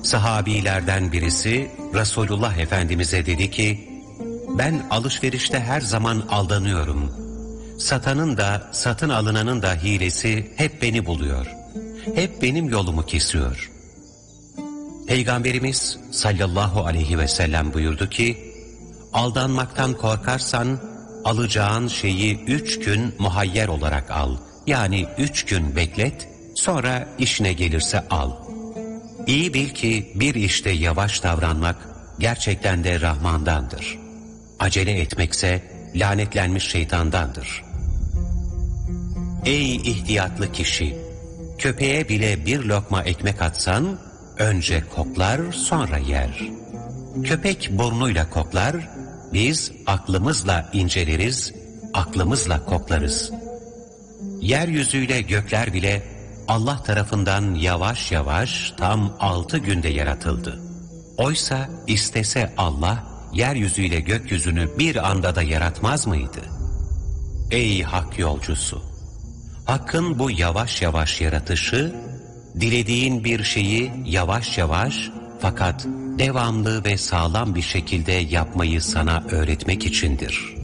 Sahabilerden birisi Resulullah Efendimiz'e dedi ki, ben alışverişte her zaman aldanıyorum. Satanın da satın alınanın da hilesi hep beni buluyor. Hep benim yolumu kesiyor. Peygamberimiz sallallahu aleyhi ve sellem buyurdu ki, aldanmaktan korkarsan alacağın şeyi 3 gün muhayyer olarak al. Yani 3 gün beklet, sonra işine gelirse al. İyi bil ki bir işte yavaş davranmak gerçekten de Rahman'dandır. Acele etmekse lanetlenmiş şeytandandır. Ey ihtiyatlı kişi! Köpeğe bile bir lokma ekmek atsan, önce koklar sonra yer. Köpek burnuyla koklar, biz aklımızla inceleriz, aklımızla koklarız. Yeryüzüyle gökler bile Allah tarafından yavaş yavaş tam 6 günde yaratıldı. Oysa istese Allah, yeryüzüyle gökyüzünü bir anda da yaratmaz mıydı? Ey hak yolcusu! Hakkın bu yavaş yavaş yaratışı, dilediğin bir şeyi yavaş yavaş fakat devamlı ve sağlam bir şekilde yapmayı sana öğretmek içindir.